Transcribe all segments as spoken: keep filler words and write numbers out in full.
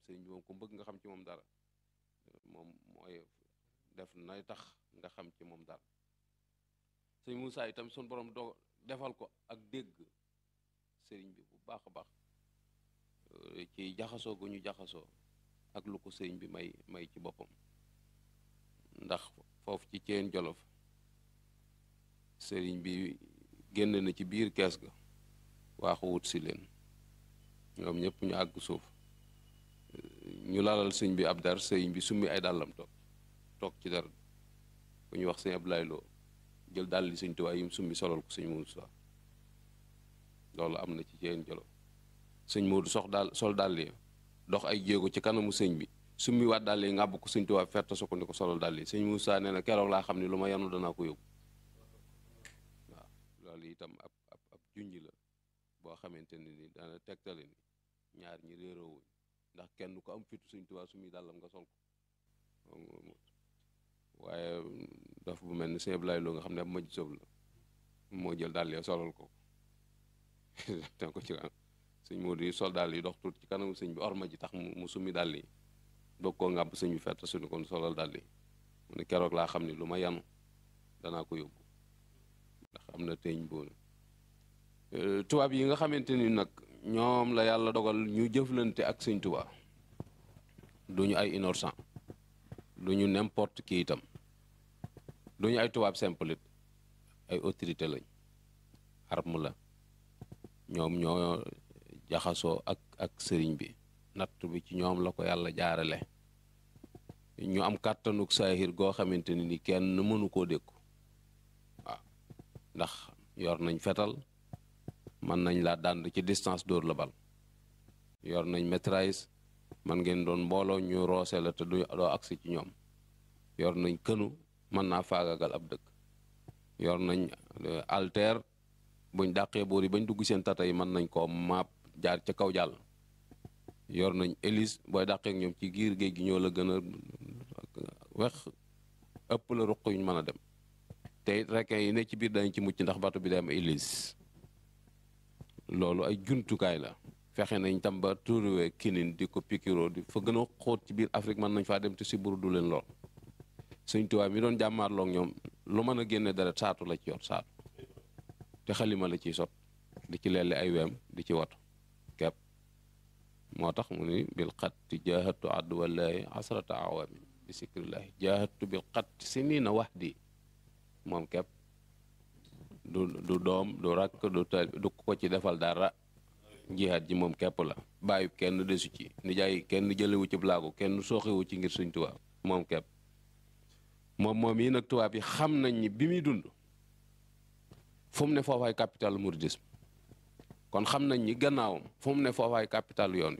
sëriñ bi moom ku bëgg nga xam ci moom dara moom mooy def nay tax nga xam ci moom dara sëñ Moussa itam sun borom doo defal ko ak dégg sëriñ bi bu baax a baax ci jaxasoo gu ñu jaxasoo ak lu ko sëriñ bi may may ci boppam ndax foofu ci Ceen Jolof sëriñ bi génn na ci biir kees ga waaxu wut si leen ñoom ñëpp ñu àgg suuf ñu lalal sëñ bi ab dar sëriñ bi summi ay dàllam toog toog ci dar ku ñu wax sëñ Abdoulaye Lo jël dàll li sëñ Tuubaa yi mu summi solal ko sëñ Muusaa loolu am na ci Ceen Jolof sëñ Moodu sox daal sol dàll yi dox ay jéego ci kanamu sëñ bi summi waat dàll yi ngàbb ko sëñ Tuubaa ferte so ko ni ko solal dàll yi sëñ Muusaa nee na keroog laa xam ne lu ma yanu danaa ko yóbbu waaw loolu itam ab ab ab junj la boo xamante ne ni dana tegtale ni ñaar ñi réeroowuñ ndax kenn ko am fitu sëñ Tuubaa summi dàllam nga sol ko waaye daf bu mel ni sëñ Abdoulaye Lo nga xam ne ab maj sob la moo jël dàll yi solal ko te ko ci sëñ Moodu yi sol dàll yi dox tuut ci kanamu sëñ bi orma ji tax mu summi dàll yi doog koo ngàbb sëñ bi fett suñu kon solal dàll yi mu ne keroog laa xam ne lu ma yanu danaa ko yóbbu ndax am na teeñ boonu tubaab yi nga xamante ni nag ñoom la yàlla dogal ñu jëflante ak sëñ Tuubaa duñu ay innocent duñu n'importe qui itam duñu ay tubaab simple it ay autorité lañ arme la ñoom ñoo jaxasoo ak ak sëriñ bi natt bi ci ñoom la ko yàlla jaarale ñu am kàttanuk saahir goo xamante ni ni kenn mënu koo dékku waaw ndax yor nañ fetal mën nañ laa dànd ci distance dóor la bal yor nañ maîtrise man ngeen doon mbooloo ñu roose la te du doo agsi ci ñoom yor nañ kënu mën naa faagagal ab dëkk yor nañ alter buñ dàqee boor yi bañ dugg seen tata yi mën nañ koo maap jaar ca kaw jàll yor nañ hélice booy dàqee ak ñoom ci giir géej gi ñoo la gën a wex ëpp la ruq yuñ mën a dem te it requin yi ne ci biir dañ ci mucc ndax bato bi day am hélice loolu ay jumtukaay la fexe nañ tam ba turuwee kinin di ko pikiroo di fa gën a xóot ci biir Afrique mën nañ faa dem te si buru du leen lool Sëñ Tuubaa mi doon jàmmaarloog ñoom lu mën a génne deret saatu la ci yor saatu te xalima la ciy sot di ci leele ay weem di ci watu kepp moo tax mu ni bil xatti jaahatu adduwallaahi asrata awamin bi sikrillaahi jaahatu bil xatti si nii na wax di moom kepp du du doom du rakk du tal du ko ci defal dara jihaat ji moom kepp la bàyyi kenn desu ci nijaay kenn jëlewu ci blaagu kenn sooxewu ci ngir Sëñ Tuubaa moom kepp moom moom yi nag tubaab yi xam nañ ni bi muy dund fu mu ne foofaay capital mouridisme kon xam nañ ni gannaawam fu mu ne foofaay capital yoon wi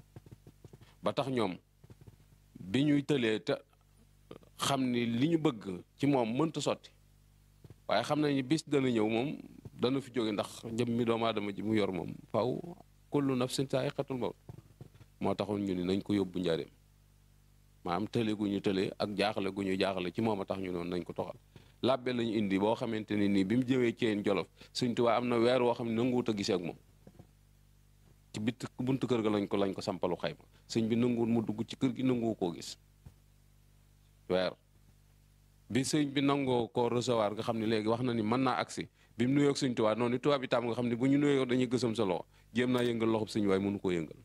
ba tax ñoom bi ñuy tëlee te xam ni li ñu bëgg ci moom mënta sotti waaye xam nañ ni bis dana ñëw moom dana fi jóge ndax jëm mi doomu aadama ji mu yor moom faw kullu nafsin zaa'iqatul mawt moo taxoon ñu ni nañ ko yóbbu njaareem maanaam tële gu ñu tële ak jaaxle gu ñu jaaxle ci moom a tax ñu noonu nañ ko toxal làbbe lañu indi boo xamante ne nii bi mu jëwee Ceen Jolof Sëñ Tuubaa am na weer woo xam ne nanguwut a gisee ak moom ci bit buntu kër ga lañ ko lañ ko sampalu xayma sëñ bi nanguwul mu dugg ci kër gi nanguwu koo gis weer bi sëñ bi nangoo koo recevoir nga xam ne léegi wax na ni mën naa agsi bi mu nuyoo ak Sëñ Tuubaa noonu tubaab bi tam nga xam ne bu ñu nuyoo dañuy gësam sa loxo jéem naa yëngal loxob sëñ waaye mënu koo yëngal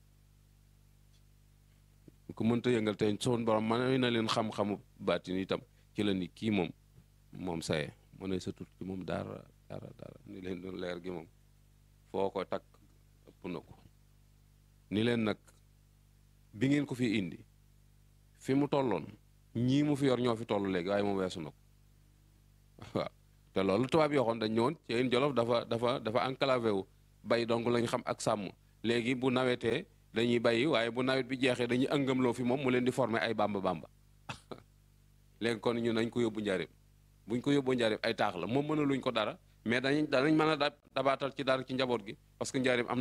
ku mënta yëngal te soon borom man na leen xam-xamu baatin itam ci la ni kii moom moom saye mu ne sa tut ci moom dara dara dara ni leen doon leer gi moom foo ko takk ëpp na ko ni leen nag bi ngeen ko fi indi fi mu tolloon ñii mu fi yor ñoo fi toll léegi waaye moom weesu na ko waaw te loolu tubaab yi waxoon dañ ñëwoon Ceen Jolof dafa dafa dafa enclavé wu bay donc lañ xam ak sàmm léegi bu nawetee dañuy bàyyi waaye bu nawet bi jeexee dañuy ëngamloo fi moom mu leen di former ay bamba bamba léegi kon ñu nañ ko yóbbu njaareem buñ ko yóbboo njaareem ay taax la moom mëna luñ ko dara mais dañ danañ mën a dabaatal ci dara ci njaboot gi parce que njaareem am